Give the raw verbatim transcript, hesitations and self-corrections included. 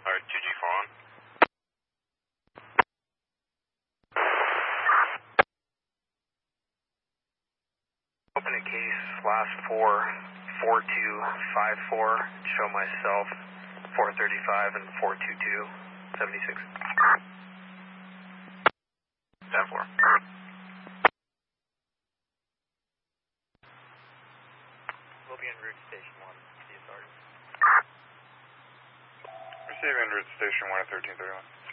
Alright, two G four on. Open a case, last four, four two five four, show myself, four thirty-five and four two two, seventy-six. ten four. We'll be en route to station one, see you, Sergeant. Receiving en route to station one at thirteen thirty-one.